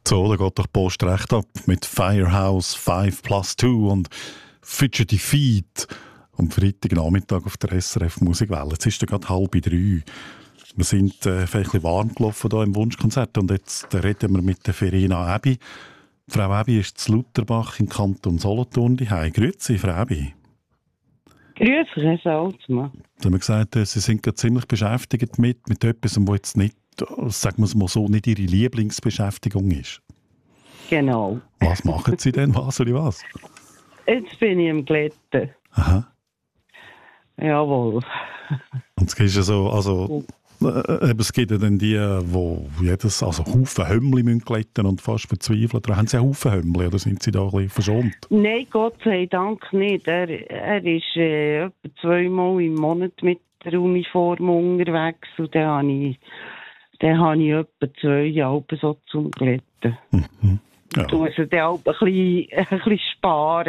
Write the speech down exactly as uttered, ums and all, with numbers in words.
So, da geht doch die Post recht ab mit Firehouse five plus two und Fidgety Feet am Freitagnachmittag auf der S R F Musikwelle. Jetzt ist es gerade halb drei. Wir sind äh, ein bisschen warm gelaufen hier im Wunschkonzert und jetzt äh, reden wir mit der Verena Ebi. Frau Ebi ist zu Lutherbach im Kanton Solothurn daheim. Grüezi, Frau Ebi. Grüezi, Herr Salzmann. Sie haben gesagt, äh, Sie sind gerade ziemlich beschäftigt mit, mit etwas, was jetzt nicht, sagen wir es mal so, nicht Ihre Lieblingsbeschäftigung ist. Genau. Was machen Sie denn? Was oder was? Jetzt bin ich am Glätten. Aha. Jawohl. Und es ist ja so, also, äh, eben, es gibt ja dann die, wo jedes, also Haufen Hömmli glätten und fast verzweifeln. Oder haben Sie einen Haufen Hömmli oder sind Sie da ein bisschen verschont? Nein, Gott sei Dank nicht. Er, er ist äh, etwa zweimal im Monat mit der Uniform unterwegs und dann habe ich, dann habe ich etwa zwei Alben so zum Glätten. Mhm. Ja. Du musst dann auch ein bisschen, ein bisschen sparen.